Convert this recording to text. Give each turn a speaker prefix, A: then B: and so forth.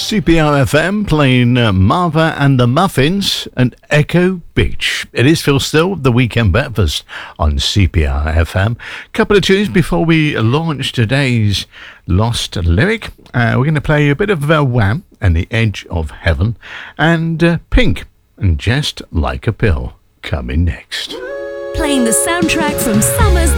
A: CPR FM playing Marva and the Muffins and Echo Beach. It is Phil Still, the Weekend Breakfast on CPR FM. Couple of tunes before we launch today's Lost Lyric. We're going to play a bit of Wham and The Edge of Heaven and Pink and Just Like a Pill coming next.
B: Playing the soundtrack from summer's